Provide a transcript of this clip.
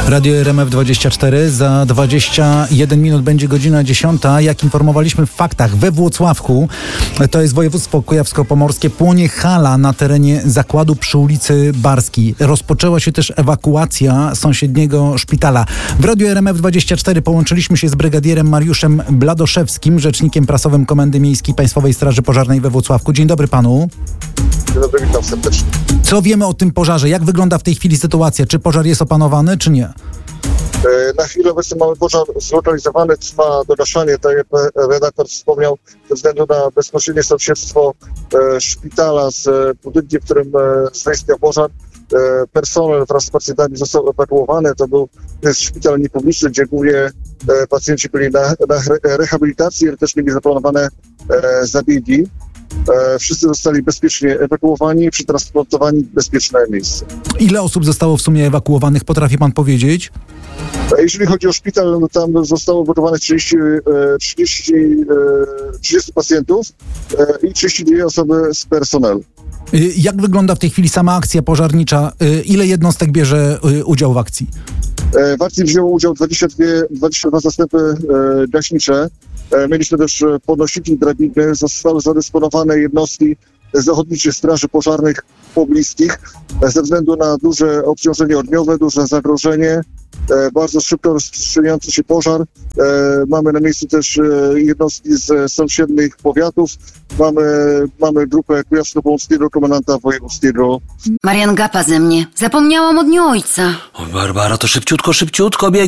Radio RMF24. Za 21 minut będzie godzina 10. Jak informowaliśmy w faktach, we Włocławku, to jest województwo kujawsko-pomorskie, płonie hala na terenie zakładu przy ulicy Barskiej. Rozpoczęła się też ewakuacja sąsiedniego szpitala. W Radiu RMF24 połączyliśmy się z brygadierem Mariuszem Bladoszewskim, rzecznikiem prasowym Komendy Miejskiej Państwowej Straży Pożarnej we Włocławku. Dzień dobry panu. Dzień dobry, witam serdecznie. Co wiemy o tym pożarze? Jak wygląda w tej chwili sytuacja? Czy pożar jest opanowany, czy nie? Na chwilę obecną mamy pożar zlokalizowany, trwa dogaszanie, tak jak redaktor wspomniał, ze względu na bezpośrednie sąsiedztwo szpitala z budynkiem, w którym zaistniał pożar. Personel wraz z pacjentami został ewakuowany. To jest szpital niepubliczny, gdzie głównie pacjenci byli na rehabilitacji, ale też mieli zaplanowane zabiegi. Wszyscy zostali bezpiecznie ewakuowani i przetransportowani w bezpieczne miejsce. Ile osób zostało w sumie ewakuowanych? Potrafi pan powiedzieć? Jeżeli chodzi o szpital, no tam zostało ewakuowanych 30 pacjentów i 32 osoby z personelu. Jak wygląda w tej chwili sama akcja pożarnicza? Ile jednostek bierze udział w akcji? W akcji wzięło udział 22 zastępy gaśnicze. Mieliśmy też podnośniki, drabiny, zostały zadysponowane jednostki z ochotniczych straży pożarnych pobliskich. Ze względu na duże obciążenie ogniowe, duże zagrożenie, bardzo szybko rozprzestrzeniający się pożar. Mamy na miejscu też jednostki z sąsiednich powiatów. Mamy grupę kujawsko-pomorskiego komendanta wojewódzkiego. Marian gapa ze mnie. Zapomniałam o dniu ojca. O, Barbara, to szybciutko bieg.